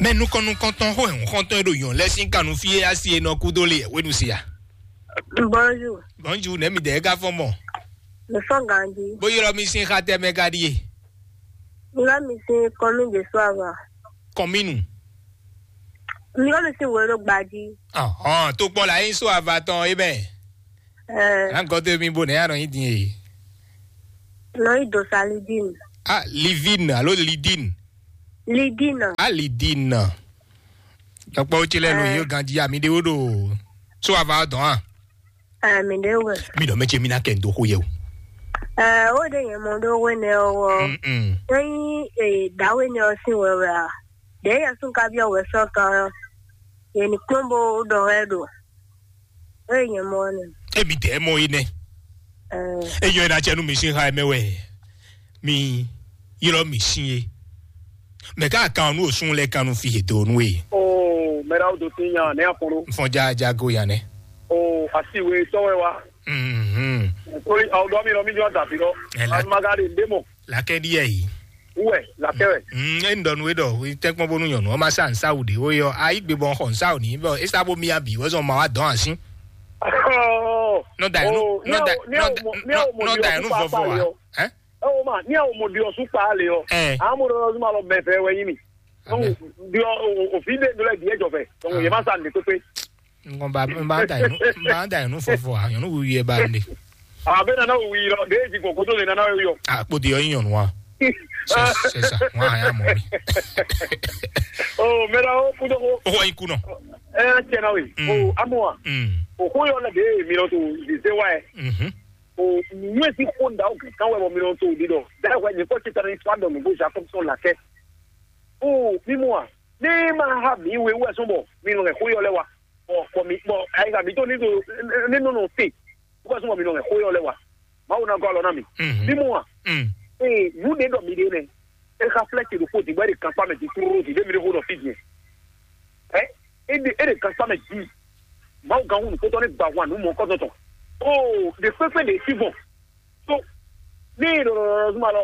Mais nous quand on rentre de yon laisse quand nous fier assis no kudole we nous sia. Bonjour. Bonjour, nemi de ga fomo. Le son gandi. Boyo mi sin khate me gadie. Nga mi sin commune de Soava. Commune. Nga mi sin wero gbadi. To po la in Soava ton e ben. Encore de mi bonne aron idin. No ido salidine. Livine, allo Lidine. Lidine. Lidine. Donc pas utile no yo gandi ami de odo. Soava don. Mi de we. Mi do meche mi na kendo ho ye. O de yen mo do we ne o. Dawe ne o sin we wa. De ya sun ka bi o we so kan. Ye ni klombo do edo. Yen mo ne. Mi de mo ine. Yo na chenu mi sin ha mewe. Mi yiro mi sin. Me ka kan nu osun le kan nu fi do nu e. Me ra o do tinya ne aforo. Fon ja go ya ne. Asiwe towe wa. Tori awdo mi no mi jo ta bi ro. Magari demo. La ke die yi. Uwe, la kewe. Ndonu we do, we tek mo bonu yon. O ma san Saudi. O yo ai gbe bon hon Saudi. Bo esabo mi abi, wo so ma wa don asin. No da no fofo. Oh man, ni o mo di osu pa le o. Amuro ma lo be fe we yin mi. Di o fi de le di ejo fe. So ye ma san de pepe. Ngomba da no fofo a, yon wi e ba nde. Be na wi ro, de ji ko to le na yo. Po di yon wa. C'est ça. Wa ya mo mi. Mera o pudo ko. O yin kuno. Chena we. Amoa. Ko yo na de mi ro to di se wa e. Mwesi konda o kan we mo mi ro to di do. Da wa ni ko ti tare swado mi bo ja ko so la ke. Mi mo ni ma ha mi we so bo. Mi no ko yo le wa. For me, I got me to no state. Because of me, no, Hoyolewa. Mauna Golonami. Dimua. You did not be there. They have reflected the 40 very conformity to road, the middle of Fiji. The conformity. Maugaun put on it by one, no more cotton. The first one they see. So, they don't know.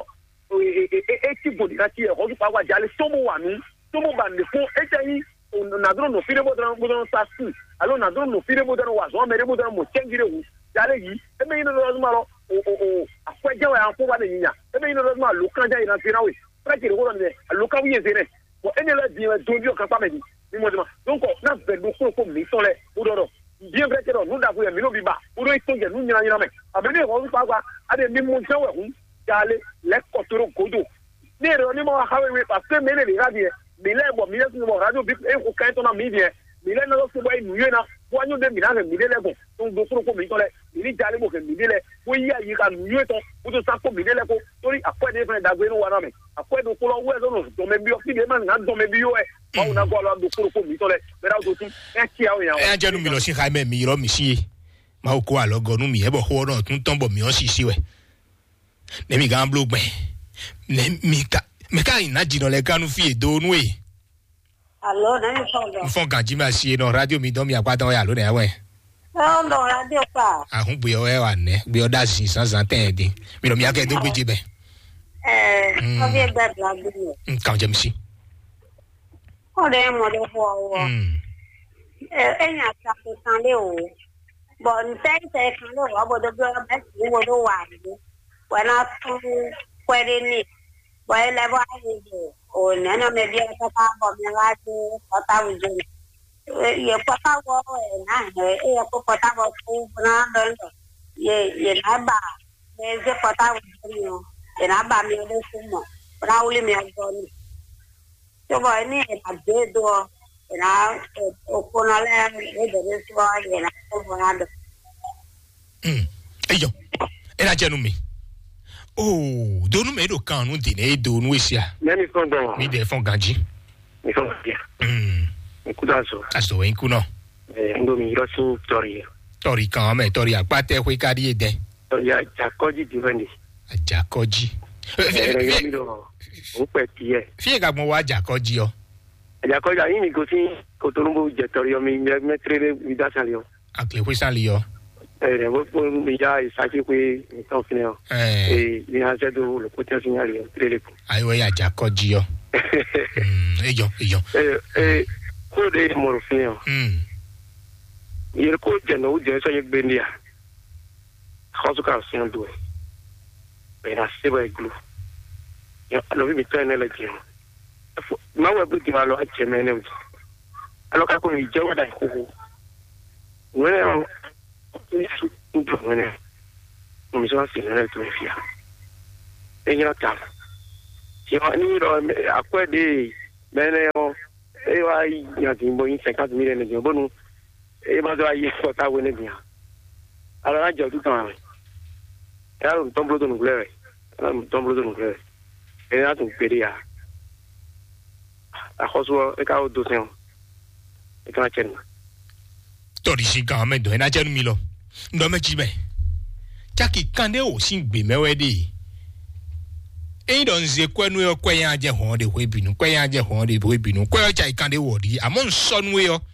Body that year, hold power, Jali, someone, the full na drono fire bodran sasu alo na drono fire bodran wa so mere bodran mo chengire wu dale yi e me ino rozmalo akwaje wa anfo wa de yinya e me ino rozmalo lukan ja ina fira we prakire wo ne lukan wi ezere bo ene la di do bi o kan pa me ni mo de ma donc na be do ko mi so le udoro bien vrai que no da ku ya mi no bi ba udo ito je nu nyina me abene ho pa kwa ade mi mo nse we hu dale le kotoro godo ne ro ni mo ha we parce que me ne ri radie Mile bo mile mo radio bi e ko kan to na mi die mile na so bo inu ye na bo anyu de mi na mi de le go to do so ko mi to le ni jale bo ke mi de le bo yi ayi ka mi ye to o to sa ko mi de le ko tori akwa de fere da gbe no wa na me akwa do ko lo we so no do me bi o fi de man na do me bi yo e ba una go lo do ko mi to le be ra do tu e ti a o ya e jenu mi lo si ha me mi ro mi si ma o ko alogo nu mi e bo ho na tun ton bo mi o si si we ne mi gan blogbe ne mi ka me ka ina jino le kanu fi edo nu e Allo na ni fondo fon kan ji ma si no radio mi don mi apadan ya lo na we no radio pa ahun gbe o e wa ne gbe o da si san ten din mi lo mi ake do gbeje be o bi gbe bla bi kan je mi si o de mo de fo o enya ta ko san le o bo nte kan le wa bo do bi o be si wo do wa ni wa na tu kwere ni wa le ba ni o nana me dia ta bo me la tu ta u ju ye pata wo na e ko pata wo ku na do ye na ba me je pata u ju ye na ba mi le su mo ra u le me go ni to bo ni na de do na o ko na le de so ye na ko na do eyo era jenu mi donu me do kan nu de ne do nu esia Nemi fondo mi de fon ganji mi fondo ya nkudaso aso en kuno ndo mi rosu tori kan me tori apate we kari eden tori ajakoji divende ajakoji o pe ti e fi ga mo wa ajakoji o ajakoji yin ni go si ko to nbo je tori o mi metrere vidasali o akle we sali o Wo mi ya isaki pe nǹkan fini o ni ha se do lo potensi ya le trele ko ayo ya ajakoji o Eyo. Ko de morfine. Yer ko jeno u je so yek bendia. Khosu ka sin do. Era seba iglu. Yo no vi mitane la jeno. Ma wa bu ti ma lo a chemene. Alo ka ko ni je wa dai ko. Wena wena. Mi sono finito tu fia. E io tal. Io ni ro acqua di bene o e vai ya timbo in 50.000 ne jo bonu e ma do ayi so ta we ne dia. Allora già tutto ma. Era un tombolo nucleare. E na tu peria. A khoso e ka o do sen. E ka chen. Tori si ka me do na chen mi lo. Ndo me ji be. Jackie kande o sin gbe mewe de. E don ze kwenu yo kwen aje hon de we binu. Kwen aje hon de we binu. Kwen ja kande wo di. Amon son we yo.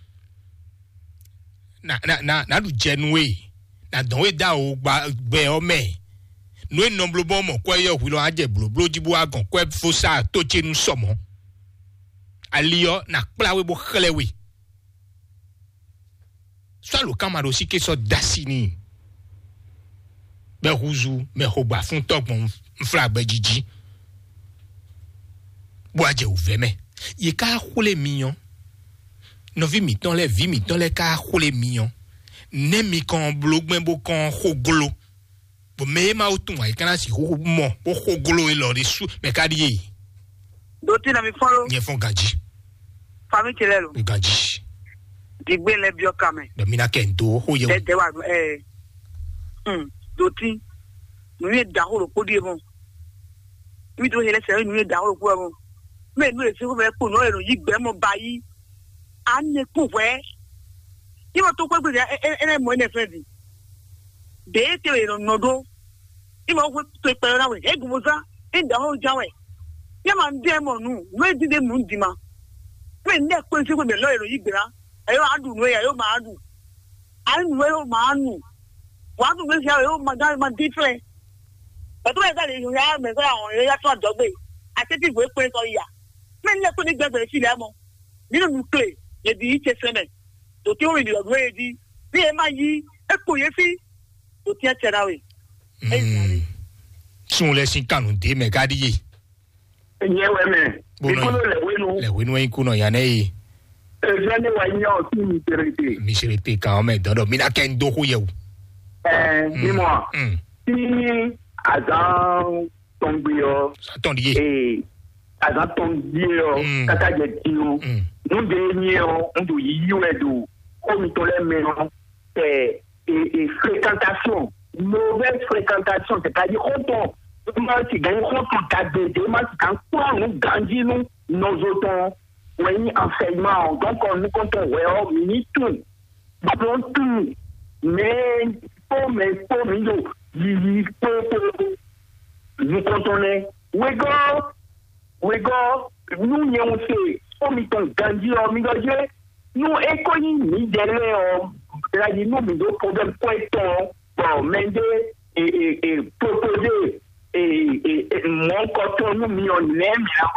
Na du jenwe. Na don we da o gbe o me. No nomblo bon mo kwen yo wilo aje blo jibu agon kwen fosa to chenu somo. Aliyo na kpla we bo khlewe. So lo kamaro si ke so dasini. Be huzu me hoba fun tok mon mfra gbejiji bo aje ouveme ye ka khole miyon no vi mi ton le ka khole miyon ne mi kon blogben bo kon khogolo bo me ma otun wa kana si ho mo bo khogolo e lo de su me ka di do ti na mi follow ye fon gaji fami kelelo gaji digbe le bi okame do mina kento ho ye de wa doti nuye dahoro podi mo mi do hele se nuye dahoro po mo me nu e se ko be ko no ero yi gbe mo bayi ane ko we yi mo to ko gbe ene mo ene fredi de te ero nodo yi mo ko to pe ra we e gumo za e dahoro jawe ya ma nde mo nu no e dide mu ndima me ne ko se ko be lo ero yi gbera ayo adu no ya yo ma adu ai nu yo ma anu wa tu me se yo ma ga ma different but we ga le yo ya me so awon ya to adogbe ati ti we pe so ya me le ko ni gbegbe si le mo nínú nuclear ye di che seme to ti o ri lo gbe di bi e ma yi e ko ye fi to ti e tera we sun le sin kanu de me ga di ye Nye we me. Ikuno le wenu ikuno ya nei Jane wa nyo si mi serete ka me dodo mina ken do ho ye o dis-moi. Si Azan Tongbio, Azan Tongbio, Kakajetio, nous dénions, nous y comme les maisons, et fréquentation, mauvaise fréquentation, c'est-à-dire quand on gagne, quand on t'aide, quand nous gagnons nos autres, enseignement, donc quand on voit, on tout, tout, mais pour nous, nous contenons, we go, nous n'y avons fait, nous économies derrière, nous problème pour m'aider et proposer, et mon coton nous millionnaire,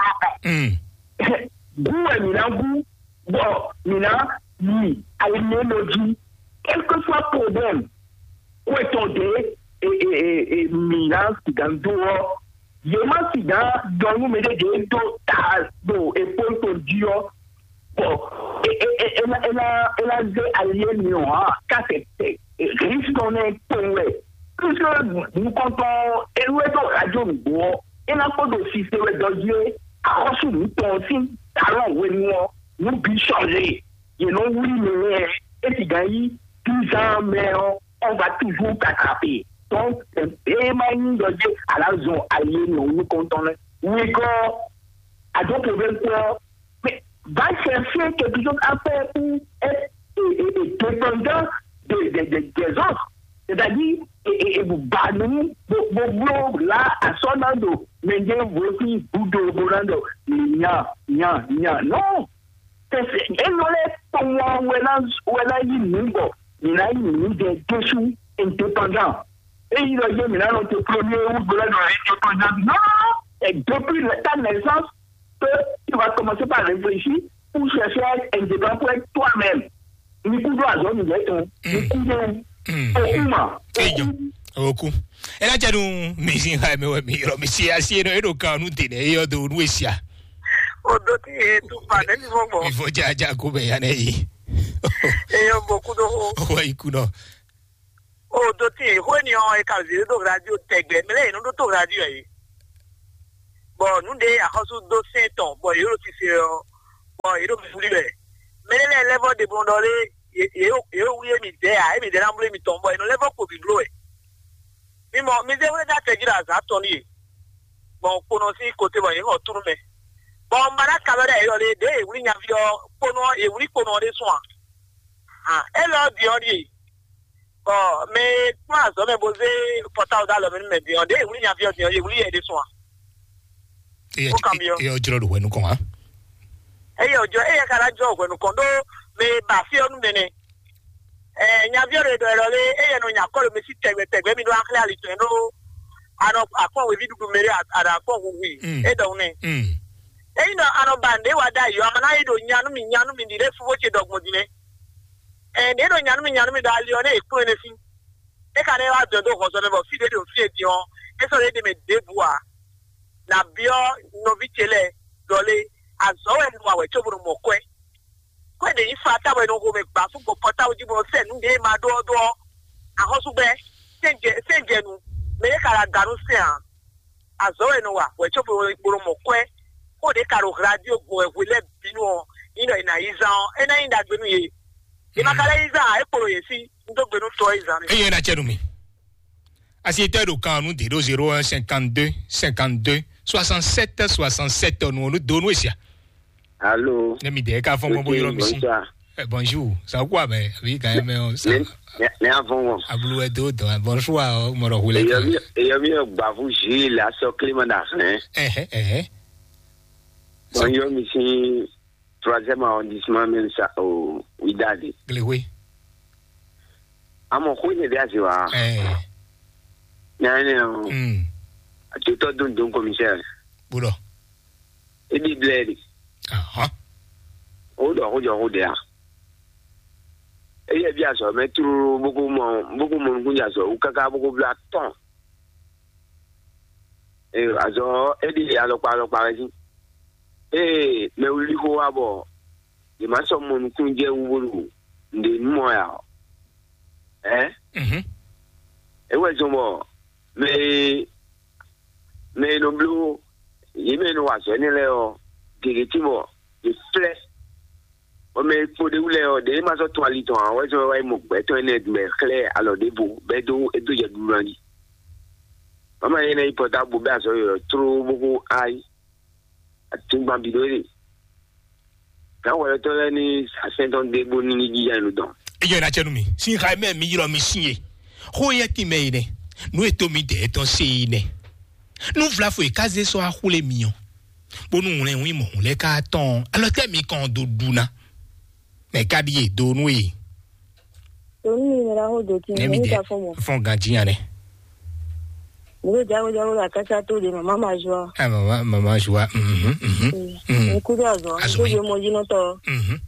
quel que soit le problème, et Milan, qui dans dehors, Yéma, qui dans nous, mais des dos, et pour ton Dieu, bon, elle a des alliés, car c'est risque qu'on est tombé. Puisque nous comptons, et nous sommes radio, et n'a pas d'office de Dieu, à reçu, nous pensons, alors, nous puis changer. Et non, oui, mais, et qui gagne, 10 ans, mais on va toujours t'attraper. Donc, et Mani de Dieu à la zone alliée, nous comptons. Oui, quand, à d'autres problèmes, mais va chercher quelque chose à faire pour être dépendant des autres. C'est-à-dire, et vous bannez vos blogs là à son ando, mais vous aussi, vous de Bolando, non. C'est pour moi, où elle a eu Mungo, il a eu des dessous indépendants. Et il a dit, mais là, on te premier ou de la indépendance. Non, et depuis ta naissance, tu vas commencer par réfléchir pour chercher à être indépendant pour être toi-même. Ni coup d'oiseau, ni d'être. Ni coup Oku. Et là, tu as nous, mais il va me si assis et quand nous t'es d'ailleurs de Louisia. O doti e tout pas même bon. Il faut déjà couper Yanei. Et beaucoup de Oui, Kuno. O doti, when you are a calzino radio, take them, no to radio. Bon, nous, des à Hosu do Saint-Ton, bon, you see, bon, you don't believe it. Mais les lèvres de Bondolé, oui, mais des rambler, mi tombe, et nos lèvres pour be blowé. Mais they were not taking us at Tony. Bon, Ponosi, côté, bon, you know, tourne. Bon, Mara Cabaret, they will have your Pono, et oui, Pono, des soins. Ah, hello, Diony. Bon, mais, moi, je vais poser $4,000, mais Diony, oui, have your Diony, oui, et des soins. E o giro do wenu kon ha. E o jo e kala jo wenu kon do me ba fi onu mene. Nya bi ore do le e no nya ko me si tegbe mi do akle ali to no ano akon we bi du mere ada akon hu wi e do ne. E no ano bande wa da yo amana do nyanu mi di le fu wo che dogmo di ne. Ne do nyanu mi da ali o ne e ku ne fi. E ka ne wa do ho so ne bo fi de do fi e di on. E so le de me debua. Na bio novichele dole azowe nwa we choburu mokwe kwe de ifata we no go me gba fu go pota oji bo se nu de ma do ahosu be senje nu me kara garu se an azowe no wa we choburu mokwe ko de karo radio go e wele binu ina izan ena inda gbenu ye imakala izan e poro ye si ndo gbenu to izan e na chenu mi Assiette au camp nous dit 01 52 52 67 67 nous donnons ici. Allô. Ne me dis pas fond bonjour monsieur. Bonjour. Ça quoi mais oui quand même ça. Mais avant. Abou edo bonjour mo ro hule. Et yo mi ba vous Gilles la so Clément hein. Bonjour monsieur 3e arrondissement même ça au Ouidadi. Oui. À mon couille de Aziwa. Non. Tu t'as donné un commissaire. Boulot. Et dit bled. Ah. Oh, là. Et il y a bien ça, mais tout beaucoup de monde ça, ou caca beaucoup de temps. Et alors, et dit alors par ici. Eh, mais où lui faut avoir. Il m'a son monde kunje ou de moi. Et ouais, sont mais le bleu il me noie c'est ne leo directivement de flèche mais pour de leo de ma so toilette ouais so ouais mo beto net mais clair alors de beau bedo et de ya durandi maman il est important pour bien so trop beaucoup ai atumba bidori quand on est ni à 50 de boni ni dia nous donc et il y a tchenumi si raime mi yiro mi signé hoye ti meine nous etomi de eton seine nous vla fo ekaze so ahule mion bonu nle wi mo le ka ton alors temi kan do duna me ka bi do nu yi ni la ho do ti ni ta fo mo fon ganjian ne ni jawo la kasa to de mama joa mama joa ni ku do azo do mo jino to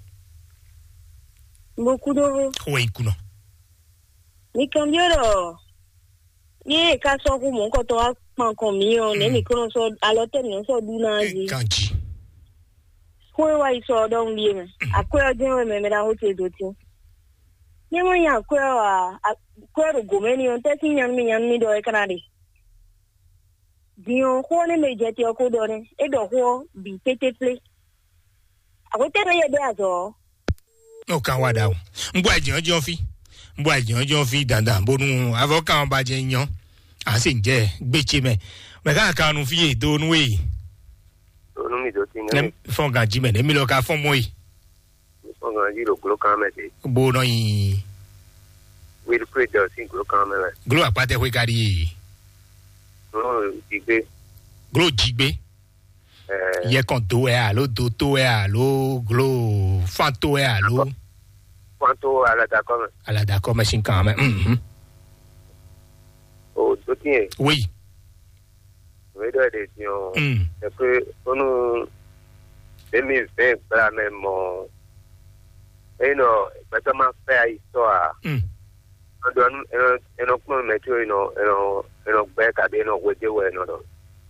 beaucoup de oui kuno ni cambiero ye ka so ku mo ko to a pan kon mi o ne ni ko so alote ni so du na ji kanji ko wa iso don bi me akwa je me me da ho te do ti ni mo ya akwa ro go me ni on te ti nyan mi do e kanade dio ko ne me je ti o ko do ne e do ho bi tete ple akote no ye de azo o kan wa da o ngbo ajiyan fi dandan bonu avocat ba je yan a se nje gbeche me ka kanu fi do nu e onu mi do ti ne fon ganji me mi lo ka fon mo yi fon ganji lo glo kan me te bo no yi we create the thing glo kan me la glo apate we kari no jigbe glo jigbe ye kon do e alo do to e alo glo fanto e alo quanto alla d'accord machine quand même oh do ti oui we do de ti o e pe onu 2020 para mesmo. Mas é uma fé aí só. Eu não prometo, eu não beca de não hoje eu não.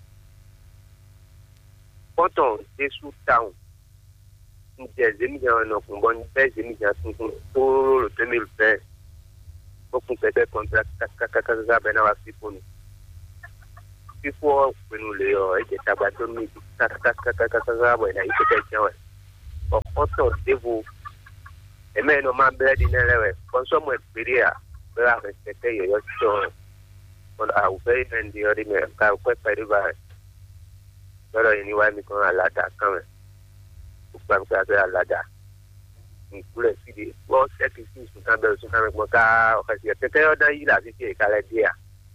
Quanto isso tão dezembro já não com bom dezembro já com todo 2020. Vou completar contrato cacacaca bem na Africano. Se for quando leo é que tá batendo cacacaca bem aí que tem o quanto devo é menos mais bad nele consumo experiência para respeitar eu só quando a usei vendi ali me cá o que vai pero anyway me com a lata cama o plano que a lata inclui se o sacrifício do cabelo do cabelo com cá o que até eu daí lá se que cara dia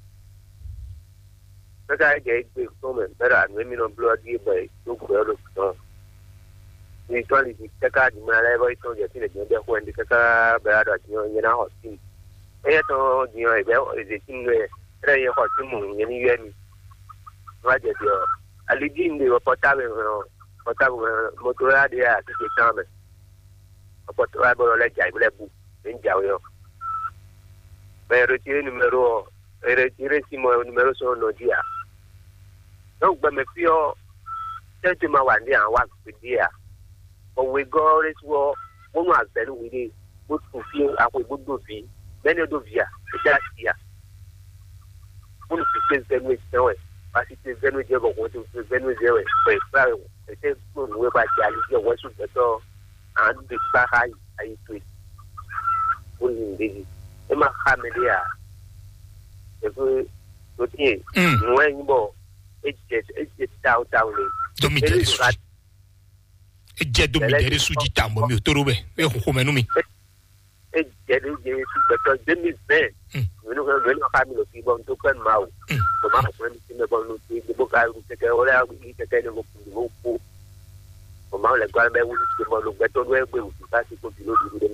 porque aí que como pero a mim não bloqueia bem do cabelo então ele kaka di mana vai então já tinha de quando kaka beado tinha na hostin então tinha é tinha era ia hostin mu ni vai de ali dinde o potable motora dia que chama o potable bolo le jai bole bu en jao yo pero tiene número número son no dia donc me fio tente ma wandi an wa dia but we go this war one was better with it good to feel akwe good do fi many do via that here one to face them with no but it is very good go to very zero but well it is good we ba jali your what should better and the back I to it only this ema khamelia if we go here when bo it down je domidere su di tambo mi otorobe e ko menu mi je su de mi be no no ka mi lo fi bon to kan mau to ma ko mi me bon no ti bo ka u te ora u te te no ko ko ma le gwa be u ti mo lo gbe to do e gbe u ta si ko ti lo du de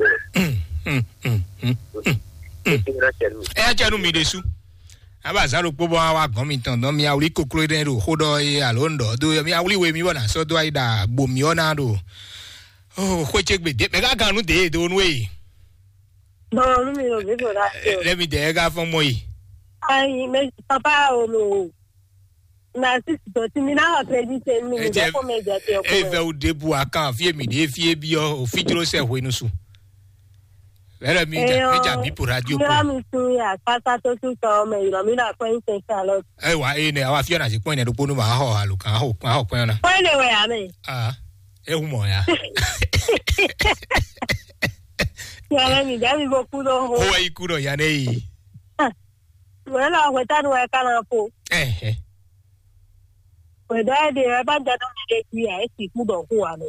me e ja nu mi de su aba zaro pobo wa gan mi tan don mi awri kokoro den ro hodo e alondo do mi awri we mi bona so do aida bo mi ona do oh ko chegbe de me ga ganu de do nu e no mi lo be so da let me de ga fun mo yi ai me papa o lo na si to ti mi na credit mi ni ko me je te o e fe o debu akan fi emi de fi ebi o fi dro se ho inu su Vera mi ja bi por radio po. Mi tu ya pata to su to me lo mi na kwen se salo. Wa ne awa fi na si kwen ne do ponu ma ho alu kan ho kwen na. Kwen ne we ya me. E hu mo ya. Ya la mi ja mi bo ku do ho. Ho ai ku do ya nei. Wala we ta do e kana po. We da de ba ja do mi de ki ya e si ku do ku wa no.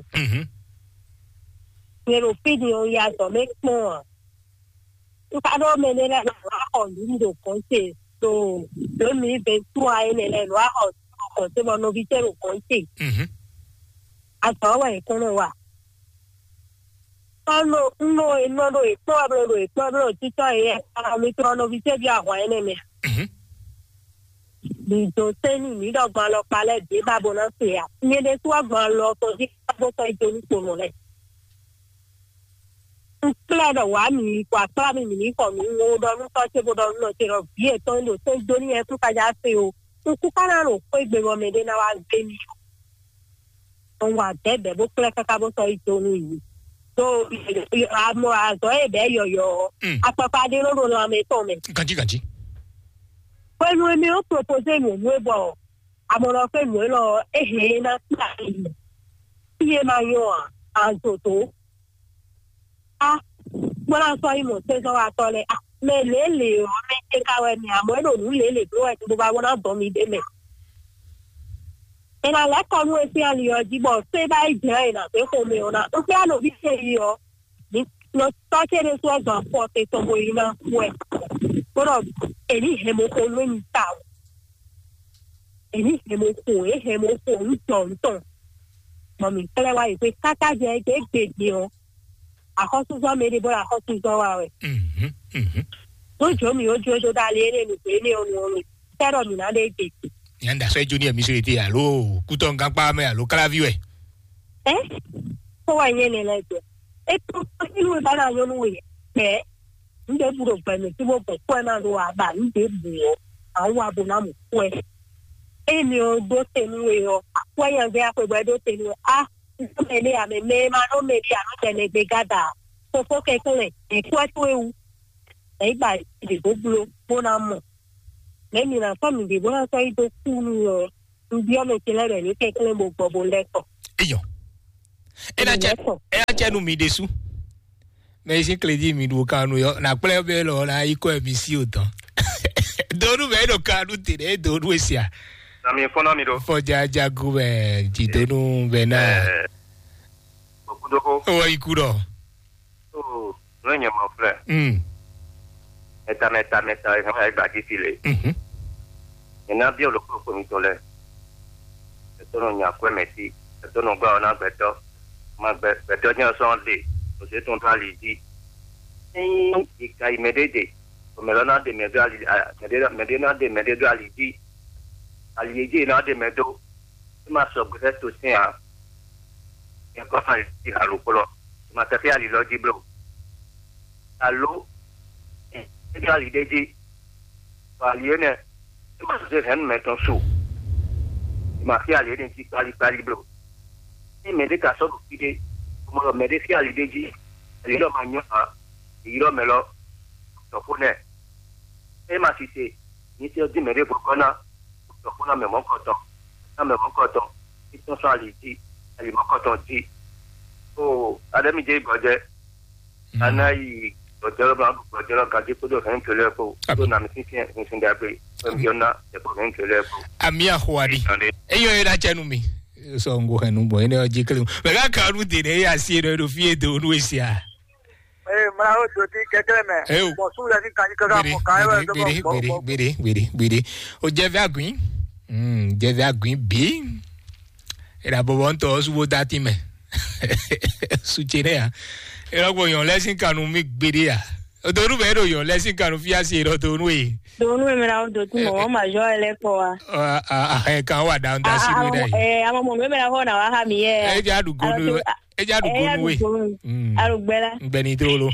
Pero video ya to make more. You can't make it like on the concept. So, don't me be too high in a house or seven of each other concept. I saw I don't know what. No, it's probably to try I'm a ton of each other. Why, enemy? The Josen need of Malo Palette, the Babona Fair. Near the swag Malo for the Abokai to Claro, wa mi kwa pa mi ko mi wo do no so se bo do no ti ro bi e to ndo so do ni e tu ka ja se o ku kana ro ko igbe mo me de na wa gbe mi on wa bebe bo kle ka bo so ito ni so amo azo e be yo apapa de ro lo me to me kanji pẹ̀lú mi o propose mo mo bo amoro pe mo lo na ta iye ma yo antoto Bueno, soy mucho so atole. Le o me te kawe ni amono nu le bro e do ba wona do mi de me. Ena la konu e ti ali o ji bo se ba je na pe ko me ona. O pe ano bi se yo. Ni no to che de so ga po te to bo ina we. Pero eni hemo ko lu ni ta. Eni hemo ko ni ton. Mami, tele wa ipe kaka je gbe o. Àkọsùsọ mi ni bọ́lá àkọsùsọ wa rẹ̀. Ojo mi ojo da le ni pe ni onu mi. Tero mi na le gbèsè. Yanda so ejo ni emi so ete alo kuto nkan pa me alo kalavi we. Ko wa yene le to. E to ilu ba na yo nu ye. Pe. Nde buro pe mi ti mo pe ko na do aba nde buo. Àwọn abo na mu ko e. Emi o do tenu e o. Ko yan be akwe do tenu. No me lea, me no me lea, no te le begada. Fofo que kole, e kwa to eu. E ba de boblo, bonamo. Me ni na fami de bona sai to kunu yo. Ndio me kelere ni ke kele bo bobo leto. Eyo. Ena cha no mi desu. Me si kledi mi du kanu yo, na ple be lo na iko emisi otan. Donu be no kanu tire, donu esia. Na mi fona mi do. Fo jaja gube jitonu bena. Okudoko. O ikuro. Oh, no nya mo frère. Meta e ba di file. Ina bi o lo ko mi tole. Etono nya kwe meti, etono gba ona gbeto. Ma gbeto nya so de. O se ton ta li di. Ikai medede. O melona de medali, medena de mededo ali di. Aliyeje na de medo ma so gbe to sin a e ko fa ti alopolo ma te fi ali lo di bro allo e ali deji aliene ma se hen meton su ma fi ali ni ti pali bro e me de ka so ide mo me de fi ali deji ali lo ma nyo a iro melo to fune e ma si se ni ti o di me de fokona Dokuna me mokoto. Na me mokoto. Ito so aliji. Ali mokoto ji. Oh, adami je boje. Anai bojero ka di podo kan kele ko. So na mi sin da be. Yona e ko kan kele ko. Amia hwari. Eyo era chanu mi. So ngo hanu bo ene oji kele. Me ga karu de ne ya si no fie do nu esia. Mara ho do ti kekele me. Mo su la ni kan ka mo ka e do. Biri. O je va gwin. Je va gwin bi. Era bo to su wo dati me. Su chere ya. Era go yon lesson kanu mi gbere ya. O do ru be do yon lesson kanu fi asi ro do nu e. Do nu e mera do ti mo ma jo ele ko wa. Kan wa down da si ru dai. Amo mo mera ho na wa ha mi ye. E ja du go nu. Eja du go nu we. Arugbela. Gbeni trolo.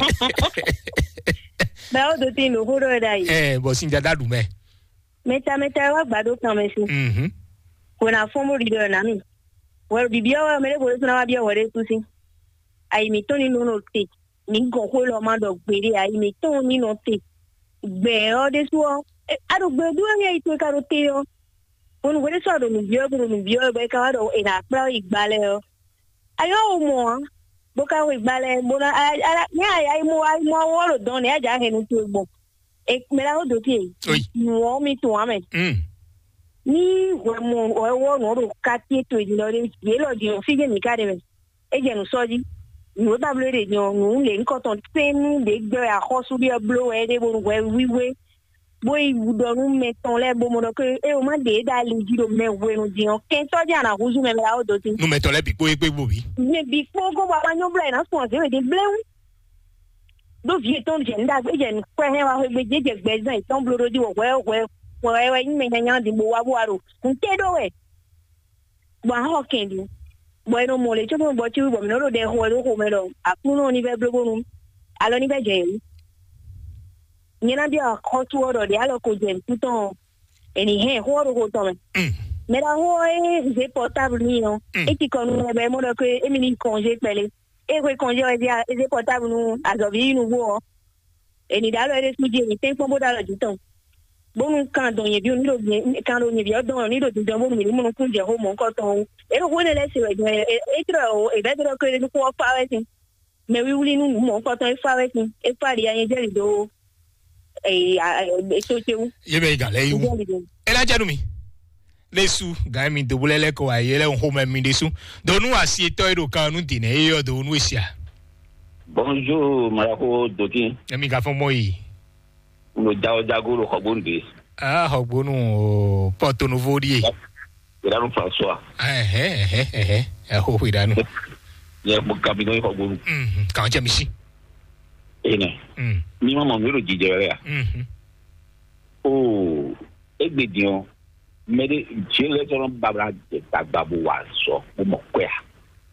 Ba o do ti no ho do dai. Bo sin ja da du me. Meta wa gbado kan me si. Ko na fomo rido na mi. Wa bibia wa mere ko so na wa bia wa re tu si. Ai mi to ni no te. Ni go ko lo ma do gbere ai mi to ni no te. Gbe o de so. Arugbe du an ito ka ro te yo. Onu we so do mi bio be ka wa do ina pra igbale yo. Ayo mo boka we gbale mo na ai mo wo ro don ni aja he ni tu egbo. E me la o do ti. Wo mi tu amen. Ni wo no ro ka ti to idi lo re ye lo di o fi je mi ka de me. E je nu soji. Ni ta ble de nu le nko ton penu de gbe akosu bi blow e de bo we wiwe. Boy do me ton le bo mo do ke e o ma de da le di do me we no di on ken soji ana huzu me la o do ti. Nu me ton le bi po e pe bo bi. Me bi po go ba nyo ble na so se we de ble. Do vie ton je nda gbe je kwa he wa gbe je gbe zan ton blo do di wo we ni me nya di bo wa bo aro nte do we ba ho ken di bueno mo le cho bo ti bo mi no de ho do ko me do akuno ni be blo nu alo ni be je nyina bia kotu oro de alo ko jem tuton eni he ho ro ko to me mera ho je portable ni no e ti kon be mo do ko e mi ni congé pele e ko congé o dia e je portable nu azobi nu wo eni da lo e su je ni te fo bo da lo juton bonu kan don ye bi oni do kan do ye bi o don ni do juton bonu mi ni mo kun je ho mo ko to e ro wona le se we e tro e be do ko ni ko fa we tin me wi wuli nu mo ko to e fa we tin e fa ri ayen je do ye be ga le yu ela janu mi lesu ga mi do bulele ko aye le ho me mi desu do nu asi to ero kan nu dine e yo do nu esia. Bonjour marako dokin emi ga fon mo yi mo jago ro khogbonde hogbonu Porto Novo ri Iranu François ho iranu ye mo kabino khogbonu kan je mi si ene ni mama mi ro jije re ya o egbedion mede je le toron babra de tagbabo wa so mo ko ya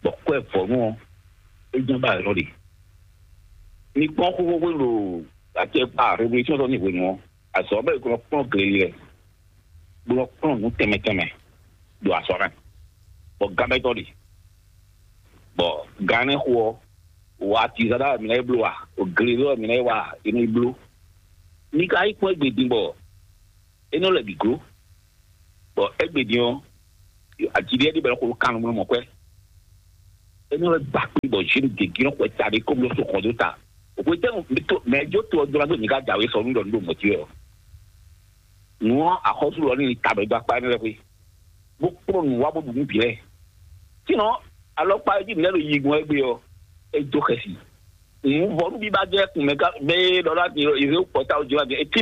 bɔkɔ ɛfɔ no ɛgyina ba ɛrɔ de ni kpɔn kókó lo àti pa révolution tó ní ìwé wọn àṣọ ọbẹ̀ ìkọlọ kpɔn gèlè rẹ̀ gbọ́dọ̀ kpɔn ní tẹ́mẹ́tẹ́mẹ́ do àṣọrẹ́ bọ̀ gàmẹ́tọ́ de bọ̀ gánẹ́ xɔ wà á ti sada minɛ eblo wa o gèlè lọ minɛ wa inú eblo ní ká ikú ẹgbẹ̀dín bọ̀ ẹni ọ̀lẹ̀ bìgó bọ̀ ẹgbẹ̀dín ọ àti ìdí ẹni bẹ̀rẹ̀ kó kánú mọ́ pẹ́ ẹni ọ̀lẹ̀ gbà pé bọ̀ ṣe ní gègé náà pẹ́ tàbí kó mi lọ sọ̀kọ̀ tó ta òpè tẹ́wọ̀n mẹ́jọ tó ọdún ọdún ní ká jàwé sọ nílò nílò mọ̀tí rẹ̀ wọn àkọsùn lọ ní tàbẹ̀gbà pa ẹni rẹ pé gbogbo nù wà bọ̀dù níbi rẹ̀ tìǹà alọ́pàá ẹjì nílẹ̀ yìí gun ẹgbẹ́ ọ ẹjọ́ kẹsì ìwọ̀n bí bá jẹ́ kùn mẹ́ka bẹ́ẹ̀ lọ́la ti ìwé pọ̀tà ojú àgbẹ̀ etí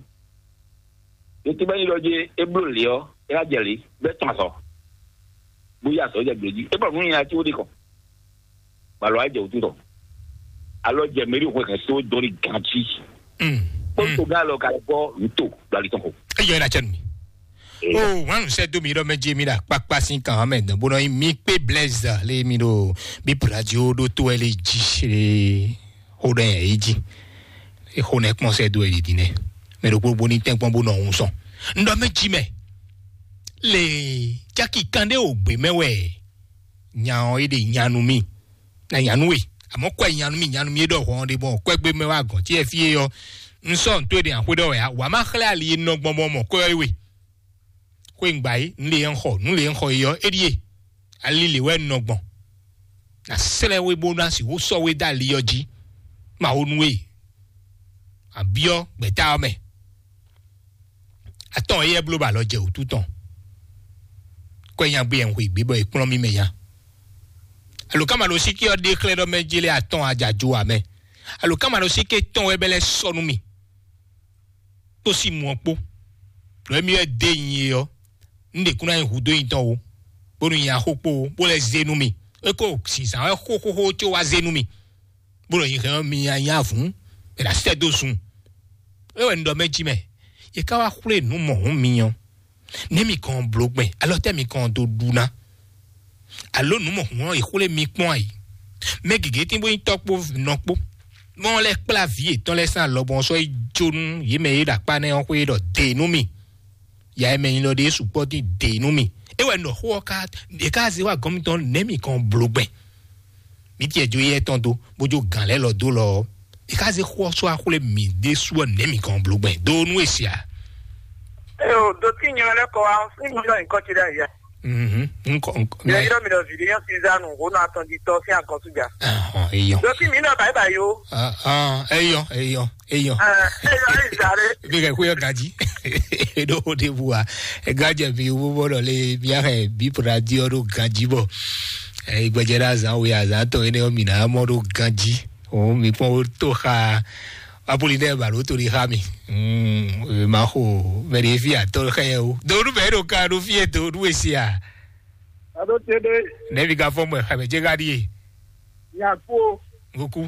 mẹ́ni lọ jẹ́ ebúrò lé ọ ẹ̀yà jẹ̀lé bẹ́ẹ̀ tàn sọ bóyá sọ jẹ́ gbèjì ebúrò fún yẹn àti ó dé kàn balọ̀ àjẹ́ òtútọ̀ alọ jẹ mẹri òkú ẹkẹ tó dọrí gànjí. kótó gà lọ kàlẹ bọ ntò lálẹ́ tán kò. ẹ yọ ẹ nàjẹ nù. o wọn sẹ domi dọ mẹjẹ mi la kpakpa si kan mẹ dàn bọnọ mi pé blaise lé mi do bí radio do tó ẹ lè jí ẹ o dẹ ẹ jí ẹ kó nẹ kpọ́n sẹ do ẹ lè di nẹ mẹ do gbogbo ní tẹ́ kpọ́n bó nà ọ̀hún sàn. ndọ́ mẹjì mẹ lè jákì kande ògbé mẹwẹ́ nyàn ẹ de nyanu mi na nyanu wẹ̀. àmọ́ kọ́ ìyanu mi dọ̀ wọ́n de bọ̀ kọ́ ẹgbẹ́ mẹ́wàá gan tí ẹ fi yọ nsọ́ ntó de àkódọ̀ wẹ̀ wà má xlẹ́ àlìyé nọ gbọmọmọ kọ́ ẹ wẹ̀ kó ìgbà yìí nlẹ̀ ń xɔ yọ edie alili wẹ̀ nọ gbọ̀n na sẹ́lẹ̀ wẹ̀ bó na si wò sọ wẹ̀ dá aliyọ dzi mà wò nu wẹ̀ àbíọ́ gbẹ̀tà mẹ́ atọ́ ẹ̀yẹ blo bà lọ jẹ òtú tán kọ́ ẹ̀yàn gbé ẹ̀hún ìgbé bọ̀ ìkúnlọ́ mi mẹ́ ya. Alukama lo siki o déclare do mejele aton ajajo ame alukama lo siki ton ebele sonu mi to si mu opo lo mi e de yin yo nde kuna yin hudo yin ton o bonu yin ahopo bo le zenu mi e ko si san e ho ti o wa zenu mi bonu yin kan mi yan fun e la se do sun e we ndo meji me ye ka wa kure nu mo hun mi yan ne mi kan blogbe alo te mi kan do duna alo numo won ikule mi pon yi me gege tin bo yin topo nopo mon le clavier ton le san lo bon so ijonu yi me yi da pa ne on ko yi do de nu mi ya me yin lo de support de nu mi e we no ho ka de ka se wa gomi ton ne mi kan blogbe mi ti ejo ye ton do bojo gan le lo do lo e ka se ho so akule mi de so ne mi kan blogbe do nu esia o do tin yan le ko wa sin mi lo nkan ti da ya nko ya iro mi do video season o na ton di to fi ankan tuga eyo do ti mi na bye bye yo eyo izare bi ke ku yo gaji do de bua e gaje bi wo bo le bi are bi radio do gaji bo e gbejera zan we azan to ene o mi na mo do gaji o mi pon to ha Apolinaire balo to ri ha mi ma ho verifia to he o do ru be ro ka ru fie to ru esia ado tede ne bi ga fomo ha be je ga di ya ko goku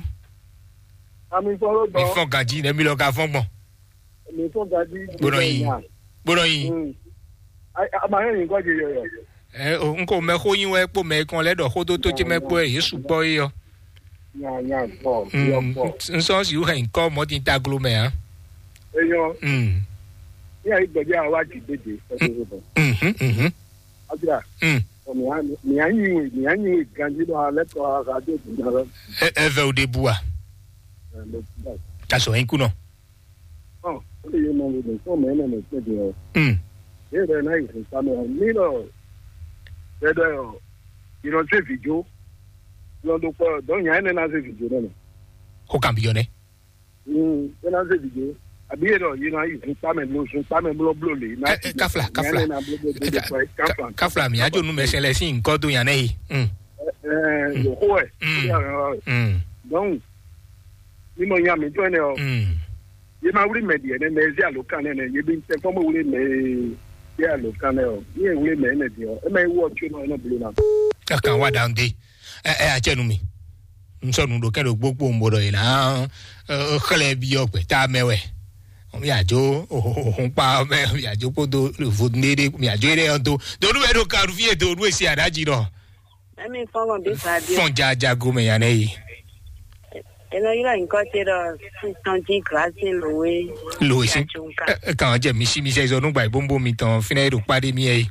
ami foro do mi fon gaji ne mi lo ka fomo mi fon gaji boro yin ama he ngo je yo o nko me ho yin we po me kan le do ho to je me po e yesu po yo ya po yo po nso si u he nko mo tin ta glo me ha eyo ya igbeje awa ti dede ajira mi anyi ganji do ale to radio dinaro ve o de bua ta so en kuno o le mo le so me na me se de e na yi sa me ni lo dedo ino se video lo do po do yan na se video na ko cambio ne na se video abi ero yi na yi sa me lo blo le na kafla mi ajo nu me sele sin nko do yan ne yo ko donc ni mo yan mi to ne o ye ma wuri me die ne me zi alokan ne ye bi nte ko mo wuri me ye alokan ne o ye wuri me ne die o e me wo chu no blo na kan wa down dey achenu mi nso nu do ke do gbogbo mbodo ina khale bi o pe ta mewe mi ajo ohun pa me mi ajo ko do vodnere mi ajo ere on do ru e do ka ru fie do ru esi adaji no I mean, for this idea. Fon jaja go me yana yi. You know, you like got it on grass in the way. Louis, quand je me suis mis à zone by bombo miton, finir au pas de mier.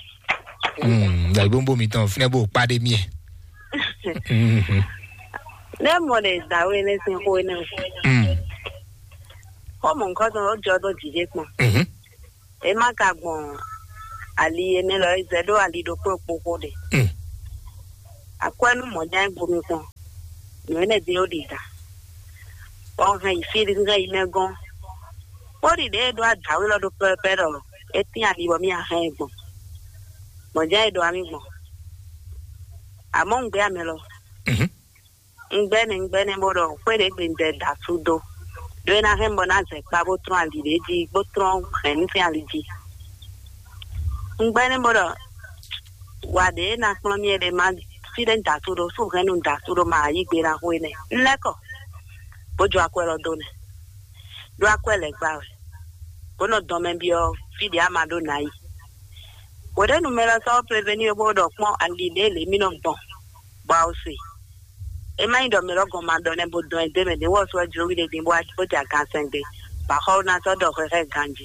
La bombo miton, finir au pas de mier. Les modèles d'Aoué, les Saint-Rouen. Comme on cause un job directement. Et ma cabon, Ali et Nelo, Zedo, Ali, do pour de. À quoi nous, mon dingue, pour nous, nous n'est pas au-delà. On va y faire des gars, what did they do at Tawilla do Perpero? Etian, you were me a hang. Mojay do amigo. Among Gamelo. In Benemoro, where they've been dead, that's who do. Doing a hembonazek, Babotron, the lady, Botron, and Fiality. In Benemoro, what they not from me, the man, student that to those who can that to the Mayi, Bena, winning. Leco. Bojo akwelo done. Do akwele gbawe. Bono domen bio fidi amado nai. Wode no mera so prevenir bodo pon andi lele mi no bon. Bawse. E mai do mero go mado ne bodo en deme de wo so juro wi de bo ati boja kan sende. Ba ho na so do re ganji.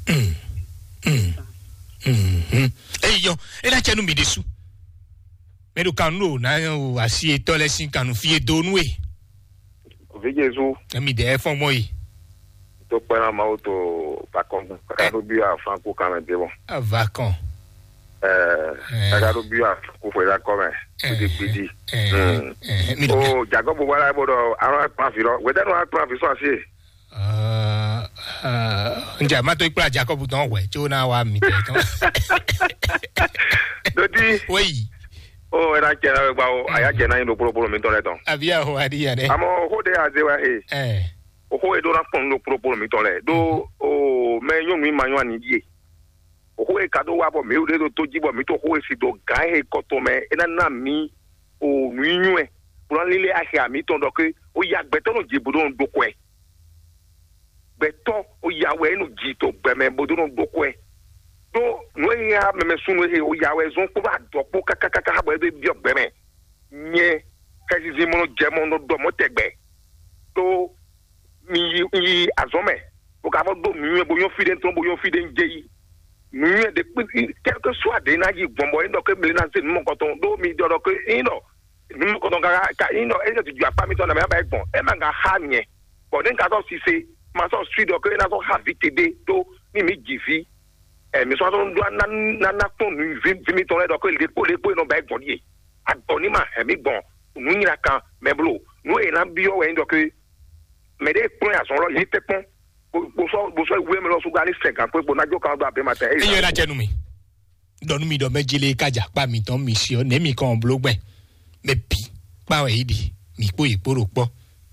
Yo, e la chanu mi desu. Mero kanu na asi tole sin kanu fie donwe. Vejesu. Mi de fon moi. To para ma auto vacon. Kado bia franco quand même bon. Vacon. Kado bia ko foi la comme. Bidi. Oh, Jacob wala bodo ara profilo. We don't have profilo asi. Nja ma to ipla Jacob don we. Jo na wa mi te ton. Dodi. Oui. Oh, era que era bao, aya que na indo pro mi tole ton. Había ho adia ne. Amo ho de azewa O ho e do na pon no pro mi tole. Do o me yo mi manyo ani die. O ho e kado wa bo mi o de do to jibo mi to ho e si do ga e koto me ena na mi o mi nwe. Pro lile ahia mi ton do ke o ya gbeto no jibo do ndo ko e. Beto o ya we no jito gbe me bodo no ndo ko e. Do no ya me sunu he o ya we zon ko ba do po kakaka ha bo e bi ogbeme nye kazi mo jemo no do mo tegbe do mi azome o ka fo do mi bo yo fide nton bo yo fide njeyi mi de quelque soit de na ji gbombo ndo ke mi na se mo ko ton do mi do ke ino mi ko ton ka ino e se ju apa mi ton na me ba egbon e ma ga ha nye bo den ka so si se ma so street do ke na so ha vitede do mi jivi mi so don do na ton mi ton le do ke le po no ba egbon die adonima mi bon nu nyira kan me blo nu e na bio we ndo ke me de point a son lo yite pon bo so we me lo su ga ni sekan pe bo na jo kan do abe mate e yo la jenu mi do mejile kaja pa mi ton mi si o ne mi kan blo gbe me pi pa we idi mi po iporo po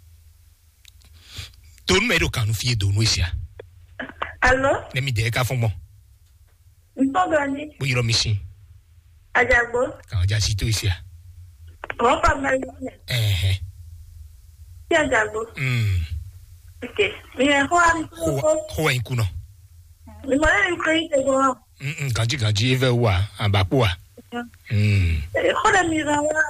to me do kan fi do nu isia Allo ne mi de ka fun mo nto gani bo yiro mi si ajagbo kan ja si to isia wọ́n pa mẹ́rin ní. Tí a jàgbó. Ok. Ìyẹn kó wá ní kókó. Kó wá ikú náà. Ìmọ̀lẹ́ ní kò ní tẹ̀gbọ́n náà. Gànjí ẹ̀fẹ̀ wà àbàpọ̀ wà. Kódà mi ra wá.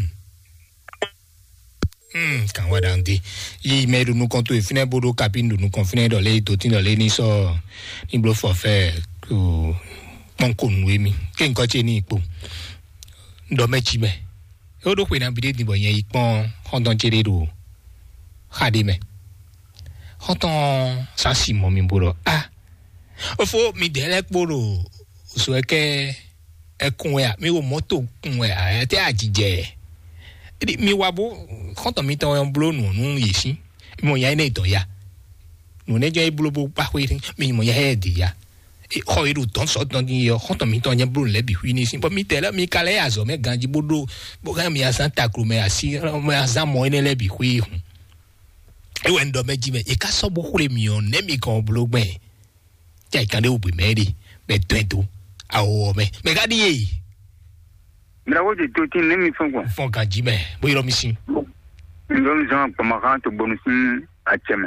Kàn wá dáńdé. Yìí mẹ́rin nu kan tó ìfínẹ́ bóró kàbí nùnú kan fínẹ́ dọ̀lẹ́ tó tí dọ̀lẹ́ ní sọ nígbò fọ̀fẹ́ kò pọ́nkò nù émi. Kí nǹkan ṣe ní ipò. Ndọ̀mẹ́jì mẹ́. O do na bide ni bo yen ipon hondon jere do khade me hoton sansi mo mi boro o fo mi de le poro so ke ekun e mi wo moto kun e te ajije mi wa bo hoton mi ton blo nu yesi mo yan ne to ya nu ne je blo bo pa wi mi mo ya he di ya ho iru ton so don ni yo hoton mi ton yen bro le bi wi ni sin bo mi tele mi kale azo me ganji bodo bo ga mi asan takru me asi me azan mo ene le bi wi hun e we ndo meji me e ka so bo kure mi on ne mi kan blo gben ja kan de obi me ri be twento awo me ga di e mi ra wo de to tin ne mi fon ganji me bo iro mi sin ndo mi zan pa ma kan to bonusin a cheme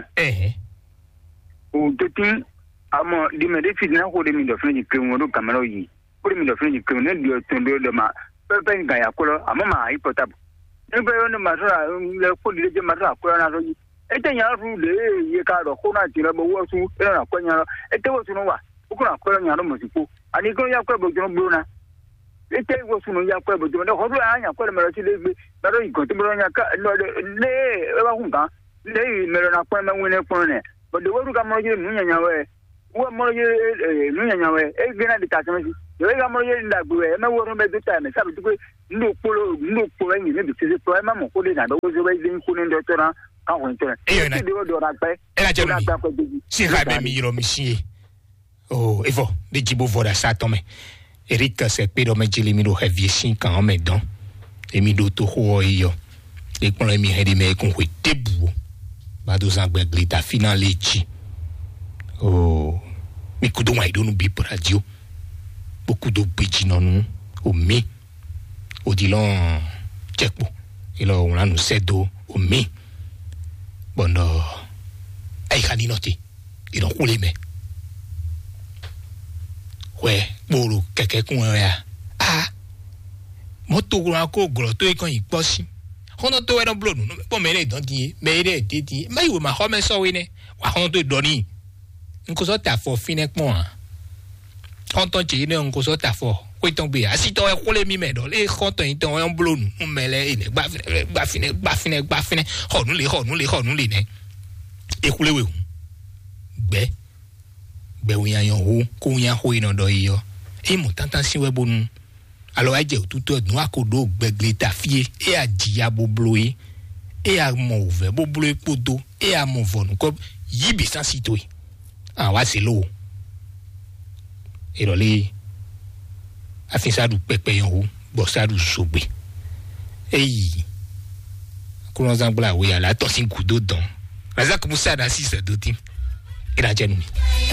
o to tin amo di me de fitna ko de mi do fini kremo do kamera yi ko de mi do fini kremo ne dio tondo de ma pepe nga ya kolo amama ipotable ebe no masura le ko le je masura ko na so yi ete nya ru le ye ka ro ko na ti le bo wo su e na ko nya ete wo su no wa ko na ko nya no mo si ko ani ko ya ko bo jo bo na ete wo su no ya ko bo jo na ho ru anya ko le mero si le gbe baro iko ti bo nya ka le e ba hun kan le mero na ko me wine ko ne bo de wo ru ka mo je mu nya we wo mo je mu nya we e gbe na di ta se mi yo ga mo ye nda gbe e me wo ru me do ta me sabi tu ko ndo polo ni ne bi se to e ma mo ko de na do zo be din ko ne do to na kan ko to e na do ra pe e na je mi si ha be mi ro mi si oh e vo de jibo vo da sa to me Eric se pe do me jili mi do heavy sin kan me don e mi do to ho yo e pon mi he de me kun ko tebu ba do san gbe glita final lechi oh mi ku do wa do nu bi por radio beaucoup de petits non au mai au dilon checkpo et là on a nous c'est au mai bon ay khani noti et donc on les met ouais bolo keke kun ya ah moto gro ko gro to e kan iposi hono to e don blow no po me le don die me le titi mai wo ma ho me so we ne wa hono to doni nko so ta fo fine pon Quand tu es un gros fort, quoi ton bien? Si tu as roulé mi medo, les quand tu es un blon, on met les bafine, oh nous les, et roulé oui. Be oui, un haut, qu'on y a haut dans d'oeil. Et mon tant si ouais bon. Alors, elle dit tout noir codo, beglita fier, et à diabo bloé, et à mauvais, beau bleu podo, et à mon von, comme yibi sans citoyen. Ah, ouais, c'est l'eau. Et là, a fait ça du pépé en haut, bon ça du soube. Et quand on s'en oui, à la tosse un coup d'eau dedans. La zac moussa d'assis à deux teams. Et la janouille.